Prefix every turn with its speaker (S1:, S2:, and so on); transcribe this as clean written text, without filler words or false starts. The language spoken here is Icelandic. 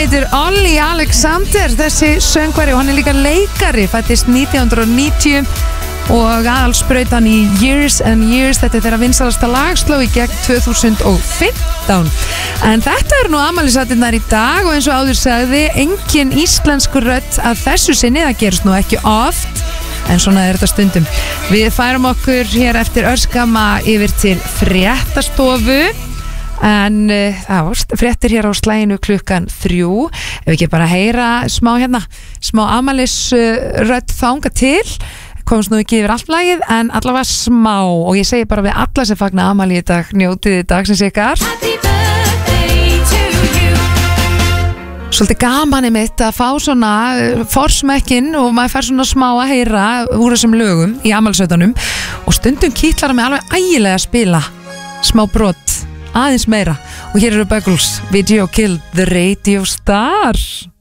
S1: heitir Olli Alexander, þessi söngvari, og hann líka leikari, fættist 1990 og aðalsprautan í Years and Years. Þetta er þeirra vinsælasta lag, sló í gegn 2015. En þetta nú afmælishátíðirnar í dag og eins og áður sagði, engin íslensku rödd að þessu sinni, það gerist nú ekki oft, en svona er þetta stundum. Við færum okkur hér eftir örskamma yfir til fréttastofu, en það var fréttir hér á slæginu klukkan 3. Ef við ekki bara heyra smá afmælisrödd þanga til, komst nú ekki yfir allt lagið, en allavega smá, og ég segi bara við alla sem fagna afmæli í dag, njótið dagsins ykkar. Svolítið gaman mitt að fá svona forsmekkin og maður fær svona smá að heyra úr þessum lögum í afmælisröddunum, og stundum kýtlar mig alveg ægilega að spila smá brot aðeins meira, og hér eru Buggles, Video Killed the Radio Star.